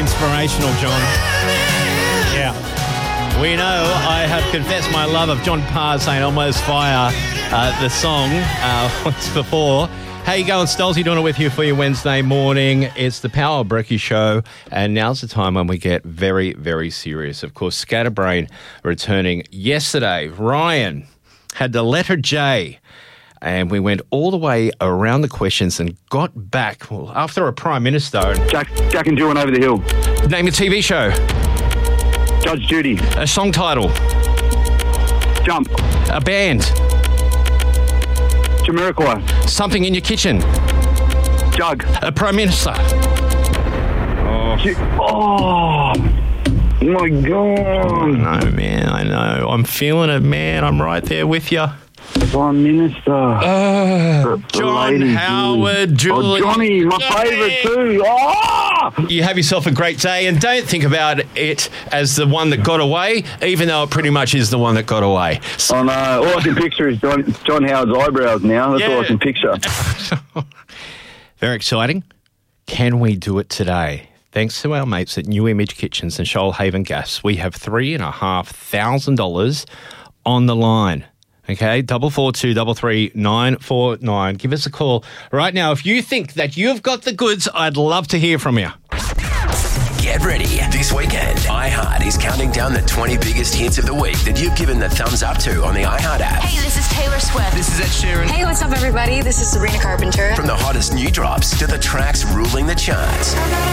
inspirational, John. Yeah. We know I have confessed my love of John Parr saying Almost Fire, the song, once before. How you going, Stolzy? Doing it with you for your Wednesday morning. It's the Power of Brekkie show, and now's the time when we get very, very serious. Of course, Scatterbrain returning yesterday. Ryan had the letter J, and we went all the way around the questions and got back after a Prime Minister. Jack and Jill and Over the Hill. Name a TV show. Judge Judy. A song title. Jump. A band. Jamiroquai. Something in your kitchen. Jug. A Prime Minister. Oh my God. I know, man. I know. I'm feeling it, man. I'm right there with you. Prime Minister. John Howard, Julie. Oh, Johnny, my favourite too. Oh! You have yourself a great day, and don't think about it as the one that got away, even though it pretty much is the one that got away. So, Oh no, all I can picture is John Howard's eyebrows now. That's all I can picture. very exciting. Can we do it today? Thanks to our mates at New Image Kitchens and Shoalhaven Gas, we have $3,500 on the line. Okay, 442 33 949. Give us a call right now. If you think that you've got the goods, I'd love to hear from you. Get ready. This weekend, iHeart is counting down the 20 biggest hits of the week that you've given the thumbs up to on the iHeart app. Hey, this is Taylor Swift. This is Ed Sheeran. Hey, what's up, everybody? This is Sabrina Carpenter. From the hottest new drops to the tracks ruling the charts.